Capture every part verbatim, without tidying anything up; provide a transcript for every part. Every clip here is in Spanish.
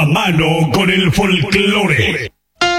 A mano con el folclore.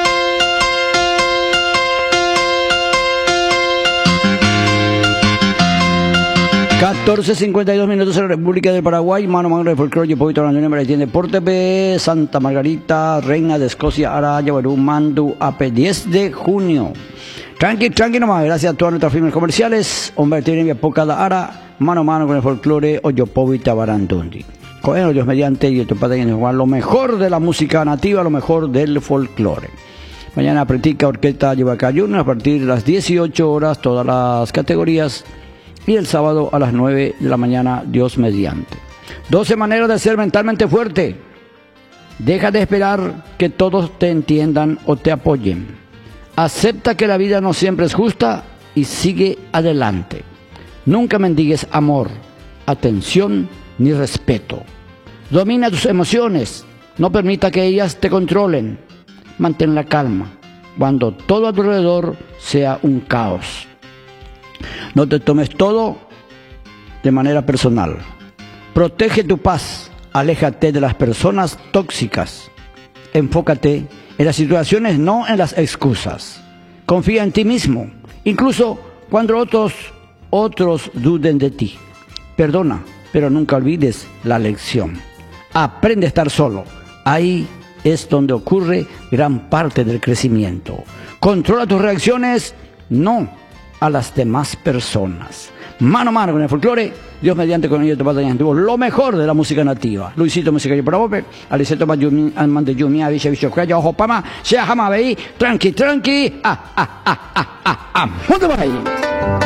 catorce cincuenta y dos minutos en la República del Paraguay, mano a mano de folclore, yo poquito hablando de tiene Deporte B, Santa Margarita, Reina de Escocia, Araya, Barú, Mandu, A P, diez de junio. Tranqui, tranqui nomás, gracias a todas nuestras firmas comerciales, hombre, tiene mi poca da ara, mano a mano con el folclore, Oyopovita Barandundi. Con ellos mediante y tu padre lo mejor de la música nativa, lo mejor del folclore. Mañana practica Orquesta Yubacayuna a partir de las dieciocho horas, todas las categorías. Y el sábado a las nueve de la mañana, Dios mediante. doce maneras de ser mentalmente fuerte. Deja de esperar que todos te entiendan o te apoyen. Acepta que la vida no siempre es justa y sigue adelante. Nunca mendigues amor, atención ni respeto. Domina tus emociones. No permita que ellas te controlen. Mantén la calma cuando todo a tu alrededor sea un caos. No te tomes todo de manera personal. Protege tu paz. Aléjate de las personas tóxicas. Enfócate en las situaciones, no en las excusas. Confía en ti mismo, incluso cuando otros, otros duden de ti. Perdona, pero nunca olvides la lección. Aprende a estar solo. Ahí es donde ocurre gran parte del crecimiento. Controla tus reacciones, no a las demás personas. Mano a mano con el folclore, Dios mediante con ello te va a tuvo lo mejor de la música nativa. Luisito Música y para Bope, Aliceto Mayumi, Almande Yumi, Avisha Bicho Craya, Ojo Pama, Sea Jama Bey, tranqui, tranqui, ah, ah, ah, ah, ah, ah, ¿dónde va ahí?